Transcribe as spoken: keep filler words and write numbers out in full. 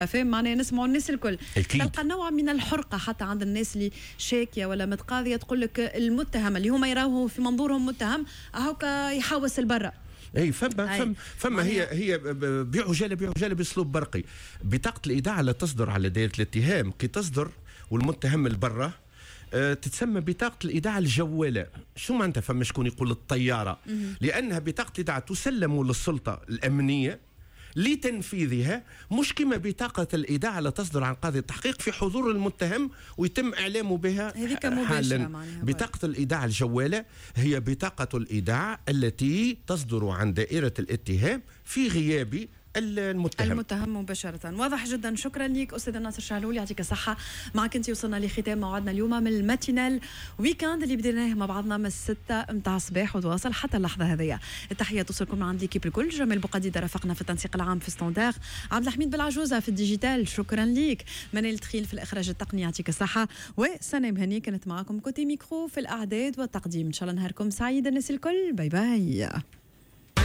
فاهم معناها نسمعوا الناس الكل. أكيد. تلقى نوع من الحرقه حتى عند الناس اللي شاكيه ولا متقاضيه تقول لك المتهم اللي هما يراوه في منظورهم متهم هاكا يحوس البرة. اي فما فما فما هي هي بعجاله بعجاله باسلوب برقي. بطاقه الايداع لا تصدر على دائره الاتهام، كي تصدر والمتهم البرة أه تتسمى بطاقة الإيداع الجوالة. شو معناتها؟ فما شكون يقول الطيارة، لأنها بطاقة الإيداع تسلم للسلطة الأمنية لتنفيذها، مش كما بطاقة الإيداع لا تصدر عن قاضي التحقيق في حضور المتهم ويتم إعلامه بها حالا. بطاقة الإيداع الجوالة هي بطاقة الإيداع التي تصدر عن دائرة الاتهام في غياب المتهم المتهم مباشرة. واضح جدا. شكرا لك أستاذ ناصر شعلول، يعطيك الصحة. معك أنت وصلنا لختام موعدنا اليوم من الماتينال ويكاند اللي بديناه مع بعضنا من الستة متاع الصباح وتواصل حتى اللحظة هذه. التحية توصلكم من عند ليكيب الكل. جمال بوقديدة رافقنا في التنسيق العام في ستاندار، عبد الحميد بالعجوزة في الديجيتال، شكرا لك. منال تخيل في الإخراج التقني، يعطيك الصحة. وسنة مهني كانت معكم كوتي ميكرو في الأعداد والتقديم. إن شاء الله نهاركم سعيد الناس الكل. باي باي.